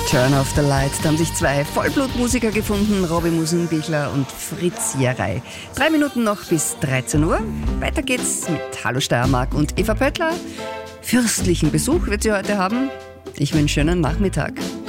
Turn off the light. Da haben sich zwei Vollblutmusiker gefunden, Robbie Musenbichler und Fritz Jerey. 3 Minuten noch bis 13 Uhr. Weiter geht's mit Hallo Steiermark und Eva Pöttler. Fürstlichen Besuch wird sie heute haben. Ich wünsche einen schönen Nachmittag.